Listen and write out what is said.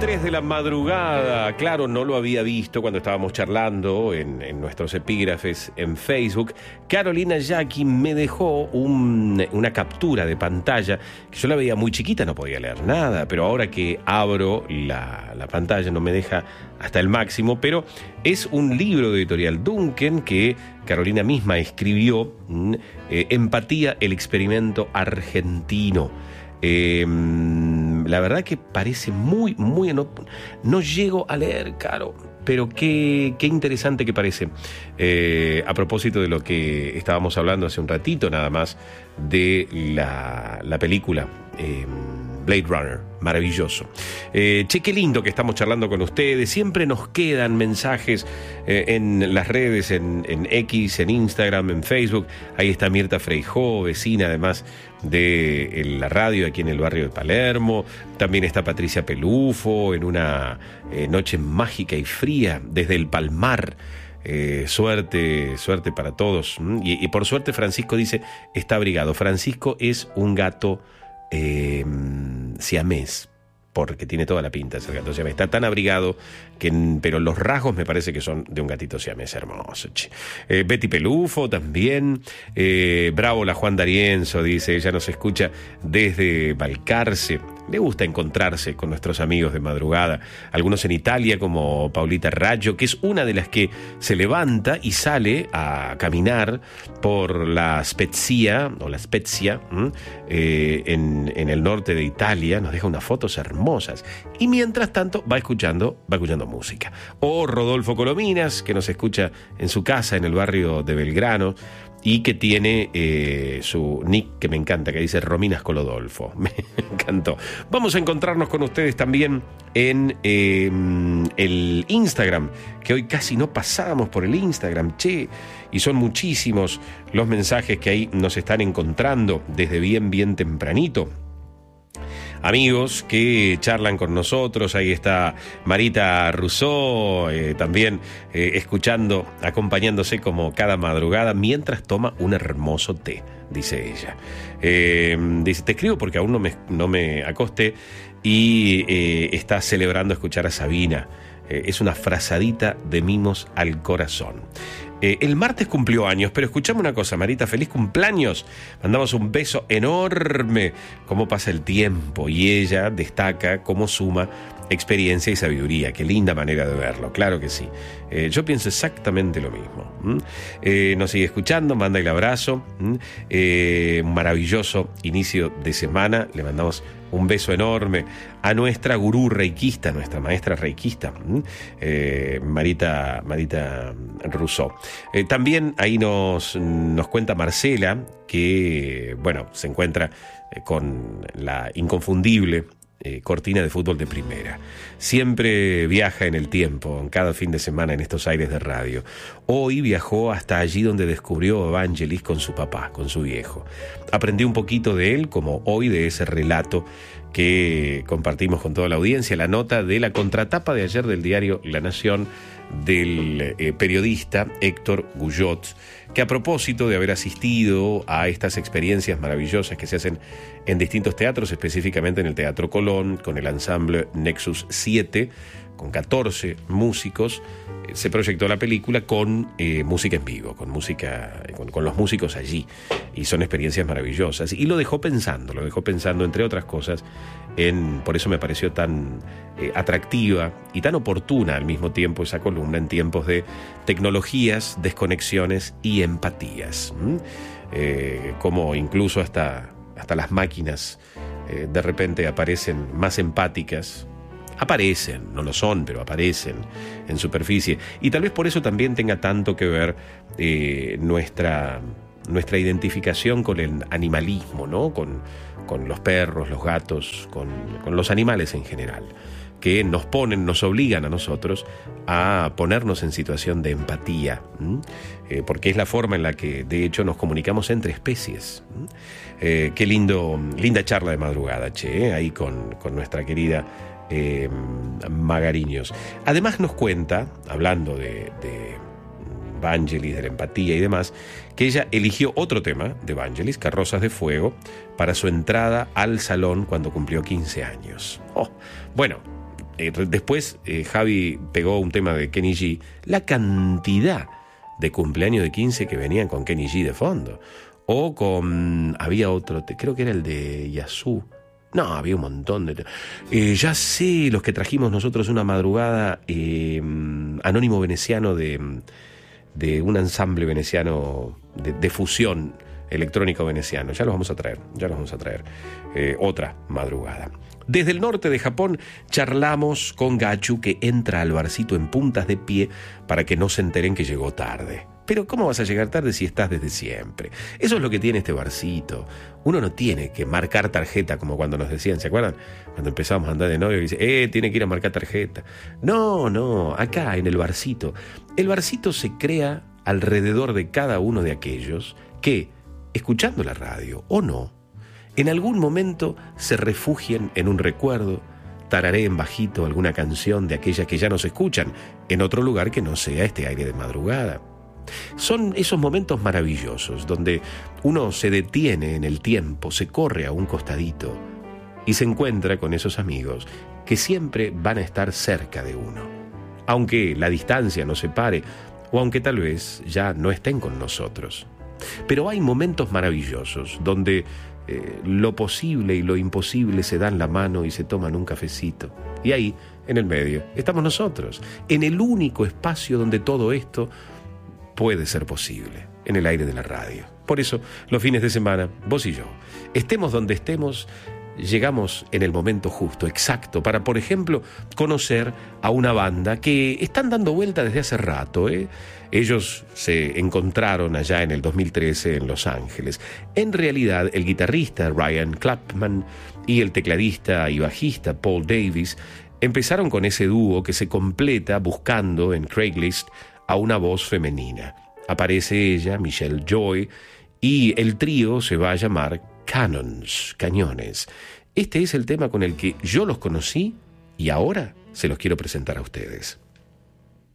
3 de la madrugada. Claro, no lo había visto cuando estábamos charlando en nuestros epígrafes en Facebook. Carolina Jackie me dejó una captura de pantalla que yo la veía muy chiquita, no podía leer nada, pero ahora que abro la pantalla no me deja hasta el máximo, pero es un libro de Editorial Duncan que Carolina misma escribió, Empatía, el experimento argentino. La verdad que parece muy... No llego a leer, Caro, pero qué interesante que parece. A propósito de lo que estábamos hablando hace un ratito nada más, de la película Blade Runner, maravilloso. Qué lindo que estamos charlando con ustedes. Siempre nos quedan mensajes en las redes, en X, en Instagram, en Facebook. Ahí está Mirta Freijó, vecina además de la radio aquí en el barrio de Palermo. También está Patricia Pelufo en una noche mágica y fría desde el Palmar. Suerte para todos. Y por suerte Francisco dice, está abrigado. Francisco es un gato siamés, porque tiene toda la pinta de ser gato siamés. Está tan abrigado pero los rasgos me parece que son de un gatito siamés hermoso. Betty Pelufo también. Bravo la Juan D'Arienzo, dice, ella nos escucha desde Balcarce. Le gusta encontrarse con nuestros amigos de madrugada. Algunos en Italia, como Paulita Raggio, que es una de las que se levanta y sale a caminar por la Spezia, en el norte de Italia. Nos deja unas fotos hermosas. Y mientras tanto va escuchando música. O Rodolfo Colominas, que nos escucha en su casa en el barrio de Belgrano, y que tiene su nick que me encanta, que dice Rominas Colodolfo. Me encantó. Vamos a encontrarnos con ustedes también en el Instagram, que hoy casi no pasábamos por el Instagram, y son muchísimos los mensajes que ahí nos están encontrando desde bien tempranito. Amigos que charlan con nosotros. Ahí está Marita Rousseau, también escuchando, acompañándose como cada madrugada mientras toma un hermoso té, dice ella. Dice, te escribo porque aún no me acosté, y está celebrando escuchar a Sabina. Es una frazadita de mimos al corazón. El martes cumplió años, pero escuchame una cosa, Marita, feliz cumpleaños. Mandamos un beso enorme. Cómo pasa el tiempo, y ella destaca cómo suma experiencia y sabiduría. Qué linda manera de verlo, claro que sí. Yo pienso exactamente lo mismo. Nos sigue escuchando, manda el abrazo. Un maravilloso igual de semana. Le mandamos un beso enorme a nuestra gurú reikista, nuestra maestra reikista, Marita Rousseau. También ahí nos cuenta Marcela que, se encuentra con la inconfundible cortina de fútbol de primera. Siempre viaja en el tiempo, en cada fin de semana en estos aires de radio. Hoy viajó hasta allí donde descubrió a Vangelis con su papá, con su viejo. Aprendí un poquito de él, como hoy de ese relato que compartimos con toda la audiencia, la nota de la contratapa de ayer del diario La Nación del periodista Héctor Guyot, que a propósito de haber asistido a estas experiencias maravillosas que se hacen en distintos teatros, específicamente en el Teatro Colón, con el ensamble Nexus 7, con 14 músicos, se proyectó la película con música en vivo, con los músicos allí, y son experiencias maravillosas, y lo dejó pensando entre otras cosas, por eso me pareció tan atractiva y tan oportuna al mismo tiempo esa columna en tiempos de tecnologías, desconexiones y empatías. Como incluso hasta las máquinas de repente aparecen más empáticas. Aparecen, no lo son, pero aparecen en superficie. Y tal vez por eso también tenga tanto que ver nuestra identificación con el animalismo, ¿no? Con los perros, los gatos, con los animales en general, que nos obligan a nosotros a ponernos en situación de empatía, porque es la forma en la que, de hecho, nos comunicamos entre especies. Qué linda charla de madrugada, ahí con nuestra querida Magariños. Además nos cuenta, hablando de Vangelis, de la empatía y demás, que ella eligió otro tema de Vangelis, Carrozas de Fuego, para su entrada al salón cuando cumplió 15 años. Bueno, Después Javi pegó un tema de Kenny G. La cantidad de cumpleaños de 15 que venían con Kenny G de fondo. O con... había otro, creo que era el de Yazoo. No, había un montón de... ya sé, los que trajimos nosotros una madrugada, Anónimo Veneciano de un ensamble veneciano de fusión electrónico veneciano. Ya los vamos a traer. Otra madrugada. Desde el norte de Japón charlamos con Gachu, que entra al barcito en puntas de pie para que no se enteren que llegó tarde. Pero ¿cómo vas a llegar tarde si estás desde siempre? Eso es lo que tiene este barcito. Uno no tiene que marcar tarjeta como cuando nos decían, ¿se acuerdan? Cuando empezamos a andar de novio y dice, tiene que ir a marcar tarjeta. No, acá en el barcito. El barcito se crea alrededor de cada uno de aquellos que, escuchando la radio o no, en algún momento se refugien en un recuerdo, tarareen bajito alguna canción de aquellas que ya no se escuchan en otro lugar que no sea este aire de madrugada. Son esos momentos maravillosos donde uno se detiene en el tiempo, se corre a un costadito y se encuentra con esos amigos que siempre van a estar cerca de uno, aunque la distancia nos separe o aunque tal vez ya no estén con nosotros. Pero hay momentos maravillosos donde lo posible y lo imposible se dan la mano y se toman un cafecito. Y ahí, en el medio, estamos nosotros, en el único espacio donde todo esto puede ser posible, en el aire de la radio. Por eso, los fines de semana, vos y yo, estemos donde estemos, llegamos en el momento justo, exacto, para, por ejemplo, conocer a una banda que están dando vuelta desde hace rato. Ellos se encontraron allá en el 2013 en Los Ángeles. En realidad, el guitarrista Ryan Clapman y el tecladista y bajista Paul Davis empezaron con ese dúo que se completa buscando en Craigslist a una voz femenina. Aparece ella, Michelle Joy, y el trío se va a llamar Cannons, Cañones. Este es el tema con el que yo los conocí y ahora se los quiero presentar a ustedes.